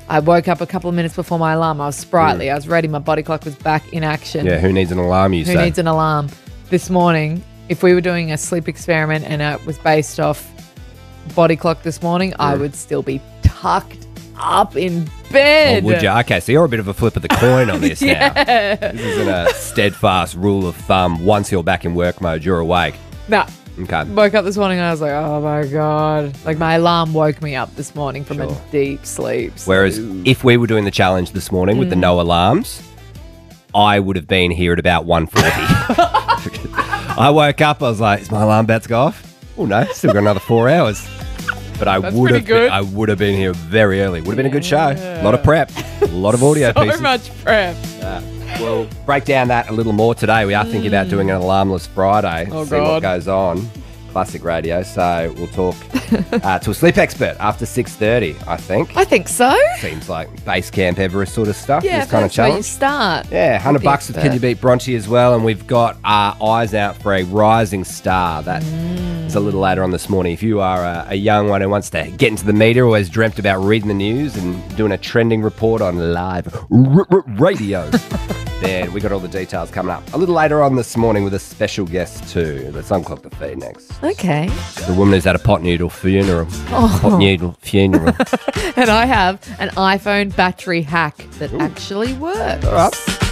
I woke up a couple of minutes before my alarm. I was sprightly. I was ready. My body clock was back in action. Yeah, who needs an alarm, you say? Who needs an alarm? This morning, if we were doing a sleep experiment and it was based off body clock this morning, I would still be tucked up in bed. Oh, would you? Okay, so you're a bit of a flip of the coin on this now. This isn't a steadfast rule of thumb. Once you're back in work mode, you're awake. Nah. Okay. Woke up this morning and I was like, oh my God. Like my alarm woke me up this morning from a deep sleep. Whereas if we were doing the challenge this morning with the no alarms, I would have been here at about 1:40. I woke up, I was like, is my alarm about to go off? Oh no, still got another 4 hours. But I would have been here very early. Would have been a good show. A lot of prep. A lot of audio pieces. So much prep. We'll break down that a little more today. We are thinking about doing an alarmless Friday. See what goes on. Classic radio. So we'll talk to a sleep expert after 6:30, I think. I think so. Seems like base camp Everest sort of stuff. Yeah, this kind of that's where you challenge. start. Yeah, $100 with Can You Beat Bronte as well. And we've got our eyes out for a rising star. That is a little later on this morning. If you are a young one who wants to get into the media, always dreamt about reading the news and doing a trending report on live radio, then we got all the details coming up a little later on this morning with a special guest too. Let's unclock the feed next. Okay. The woman who's at a pot noodle funeral. Pot noodle funeral. And I have an iPhone battery hack that actually works. All right.